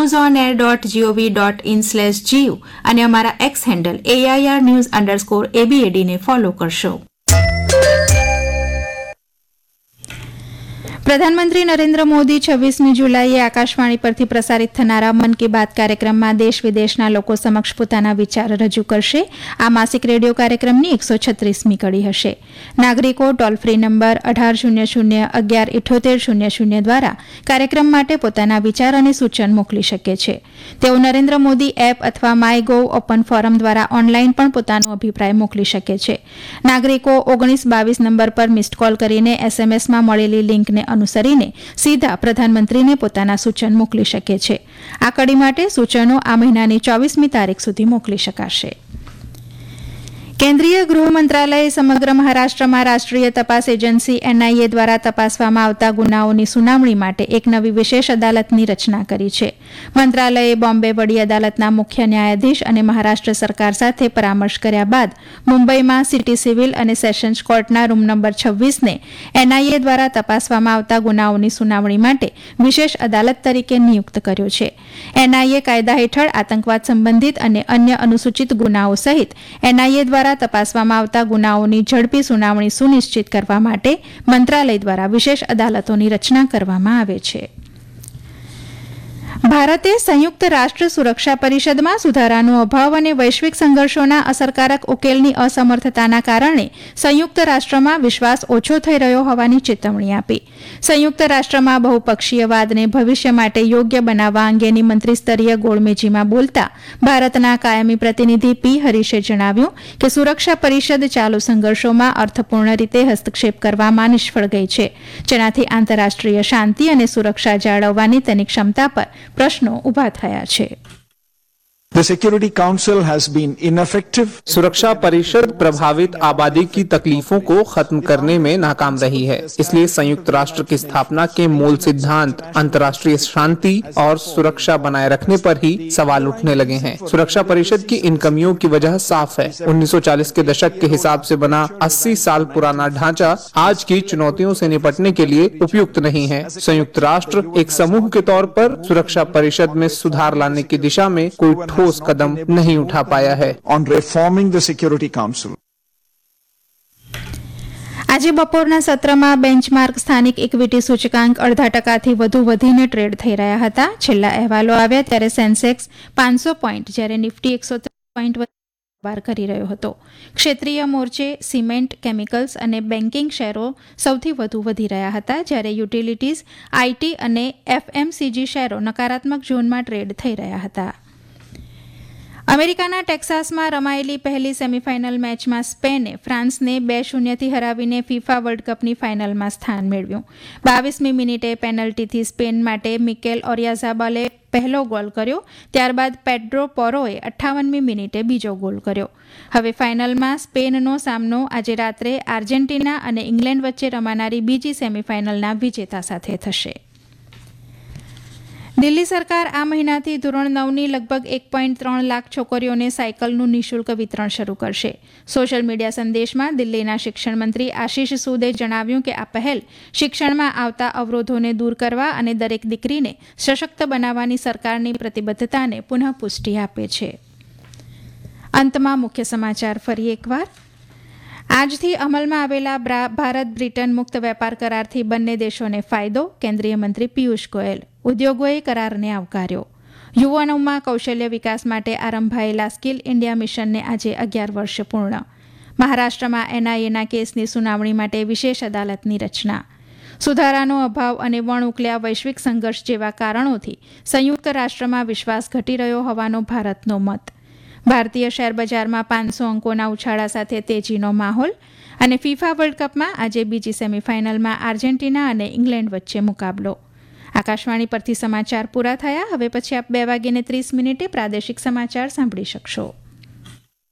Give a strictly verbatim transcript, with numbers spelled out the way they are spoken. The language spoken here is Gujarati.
News on air dot GOV dot in slash GU અને અમારા x handle AIR news underscore એબીએડીને follow કરશો. પ્રધાનમંત્રી નરેન્દ્ર મોદી છવ્વીસમી જુલાઈએ આકાશવાણી પરથી પ્રસારિત થનારા મન કી બાત કાર્યક્રમમાં દેશ વિદેશના લોકો સમક્ષ પોતાના વિચાર રજૂ કરશે. આ માસિક રેડિયો કાર્યક્રમની એકસો છત્રીસમી કડી હશે. નાગરિકો ટોલ ફ્રી નંબર અઢાર શૂન્ય શૂન્ય અગિયાર ઇઠોતેર શૂન્ય શૂન્ય દ્વારા કાર્યક્રમ માટે પોતાના વિચાર અને સૂચન મોકલી શકે છે. તેઓ નરેન્દ્ર મોદી એપ અથવા માય ગોવ ઓપન ફોરમ દ્વારા ઓનલાઈન પણ પોતાનો અભિપ્રાય મોકલી શકે છે. નાગરિકો ઓગણીસ બાવીસ નંબર પર મિસ્ડ કોલ કરીને એસએમએસમાં મળેલી લિંકને અનુસરીને સીધા પ્રધાનમંત્રીને પોતાના સૂચન મોકલી શકે છે. આ કડી માટે સૂચનો આ મહિનાની ચોવીસમી તારીખ સુધી મોકલી શકાશે. કેન્દ્રીય ગૃહ મંત્રાલયે સમગ્ર મહારાષ્ટ્રમાં રાષ્ટ્રીય તપાસ એજન્સી એનઆઈએ દ્વારા તપાસવામાં આવતા ગુનાઓની સુનાવણી માટે એક નવી વિશેષ અદાલતની રચના કરી છે. મંત્રાલયે બોમ્બે વડી અદાલતના મુખ્ય ન્યાયાધીશ અને મહારાષ્ટ્ર સરકાર સાથે પરામર્શ કર્યા બાદ મુંબઈમાં સિટી સિવિલ અને સેશન્સ કોર્ટના રૂમ નંબર છવ્વીસને એનઆઈએ દ્વારા તપાસવામાં આવતા ગુનાઓની સુનાવણી માટે વિશેષ અદાલત તરીકે નિયુક્ત કર્યો છે. એનઆઈએ કાયદા હેઠળ આતંકવાદ સંબંધિત અને અન્ય અનુસૂચિત ગુનાઓ સહિત એનઆઈએ દ્વારા તપાસવામાં આવતા ગુનાઓની ઝડપી સુનાવણી સુનિશ્ચિત કરવા માટે મંત્રાલય દ્વારા વિશેષ અદાલતોની રચના કરવામાં આવે છે. ભારતે સંયુક્ત રાષ્ટ્ર સુરક્ષા પરિષદમાં સુધારાનો અભાવ અને વૈશ્વિક સંઘર્ષોના અસરકારક ઉકેલની અસમર્થતાના કારણે સંયુક્ત રાષ્ટ્રમાં વિશ્વાસ ઓછો થઈ રહ્યો હોવાની ચેતવણી આપી. સંયુક્ત રાષ્ટ્રમાં બહુપક્ષીયવાદને ભવિષ્ય માટે યોગ્ય બનાવવા અંગેની મંત્રીસ્તરીય ગોળમેજીમાં બોલતા ભારતના કાયમી પ્રતિનિધિ પી હરીશે જણાવ્યું કે સુરક્ષા પરિષદ ચાલુ સંઘર્ષોમાં અર્થપૂર્ણ રીતે હસ્તક્ષેપ કરવામાં નિષ્ફળ ગઈ છે, જેનાથી આંતરરાષ્ટ્રીય શાંતિ અને સુરક્ષા જાળવવાની તેની ક્ષમતા પર પ્રશ્નો ઉભા થયા છે. The Security Council has been ineffective. सुरक्षा परिषद प्रभावित आबादी की तकलीफों को खत्म करने में नाकाम रही है. इसलिए संयुक्त राष्ट्र की स्थापना के मूल सिद्धांत अंतर्राष्ट्रीय शांति और सुरक्षा बनाए रखने पर ही सवाल उठने लगे हैं. सुरक्षा परिषद की इन कमियों की वजह साफ है. उन्नीस सौ चालीस के दशक के हिसाब से बना अस्सी साल पुराना ढांचा आज की चुनौतियों से निपटने के लिए उपयुक्त नहीं है. संयुक्त राष्ट्र एक समूह के तौर पर सुरक्षा परिषद में सुधार लाने की दिशा में कोई ठोस कदम नहीं उठा पाया है. On reforming the Security Council. આજે બપોરના સત્રમાં બેન્ચમાર્ક સ્થાનિક ઇક્વિટી સૂચકાંક અડધા ટકાથી વધુ વધીને ટ્રેડ થઈ રહ્યા હતા. છેલ્લા અહેવાલો આવ્યા ત્યારે સેન્સેક્સ પાંચસો પોઈન્ટ જ્યારે નિફ્ટી એકસો પોઈન્ટ વાર કરી રહ્યો હતો. ક્ષેત્રીય મોરચે સિમેન્ટ, કેમિકલ્સ અને બેન્કિંગ શેરો સૌથી વધુ વધી રહ્યા હતા, જ્યારે યુટિલિટીઝ, આઈટી અને એફએમસીજી શેરો નકારાત્મક ઝોનમાં ટ્રેડ થઈ રહ્યા હતા. અમેરિકાના ટેક્સાસમાં રમાયેલી પહેલી સેમીફાઇનલ મેચમાં સ્પેને ફ્રાન્સને બે શૂન્યથી હરાવીને ફિફા વર્લ્ડ કપની ફાઇનલમાં સ્થાન મેળવ્યું. બાવીસમી મિનિટે પેનલ્ટીથી સ્પેન માટે મિકેલ ઓરિયાઝાબાલે પહેલો ગોલ કર્યો, ત્યારબાદ પેડ્રો પોરોએ અઠ્ઠાવનમી મિનિટે બીજો ગોલ કર્યો. હવે ફાઇનલમાં સ્પેનનો સામનો આજે રાત્રે આર્જેન્ટિના અને ઇંગ્લેન્ડ વચ્ચે રમાનારી બીજી સેમીફાઇનલના વિજેતા સાથે થશે. દિલ્હી સરકાર આ મહિનાથી ધોરણ નવની લગભગ એક પોઈન્ટ ત્રણ લાખ છોકરીઓને સાયકલનું નિઃશુલ્ક વિતરણ શરૂ કરશે. સોશિયલ મીડિયા સંદેશમાં દિલ્હીના શિક્ષણ મંત્રી આશીષ સૂદે જણાવ્યું કે આ પહેલ શિક્ષણમાં આવતા અવરોધોને દૂર કરવા અને દરેક દીકરીને સશક્ત બનાવવાની સરકારની પ્રતિબદ્ધતાને પુનઃપુષ્ટિ આપે છે. અંતમાં મુખ્ય સમાચાર ફરી એકવાર. આજથી અમલમાં આવેલા ભારત બ્રિટન મુક્ત વેપાર કરારથી બંને દેશોને ફાયદો, કેન્દ્રીય મંત્રી પિયુષ ગોયલ. ઉદ્યોગોએ કરારને આવકાર્યો. યુવાનોમાં કૌશલ્ય વિકાસ માટે આરંભાયેલા સ્કિલ ઇન્ડિયા મિશનને આજે અગિયાર વર્ષ પૂર્ણ. મહારાષ્ટ્રમાં એનઆઈએના કેસની સુનાવણી માટે વિશેષ અદાલતની રચના. સુધારાનો અભાવ અને વણ ઉકલ્યા વૈશ્વિક સંઘર્ષ જેવા કારણોથી સંયુક્ત રાષ્ટ્રમાં વિશ્વાસ ઘટી રહ્યો હોવાનો ભારતનો મત. ભારતીય શેરબજારમાં પાંચસો અંકોના ઉછાળા સાથે તેજીનો માહોલ. અને ફિફા વર્લ્ડ કપમાં આજે બીજી સેમીફાઇનલમાં આર્જેન્ટિના અને ઇંગ્લેન્ડ વચ્ચે મુકાબલો. આકાશવાણી પરથી સમાચાર પૂરા થયા. હવે પછી આપ બે વાગીને ત્રીસ મિનિટે પ્રાદેશિક સમાચાર સાંભળી શકશો.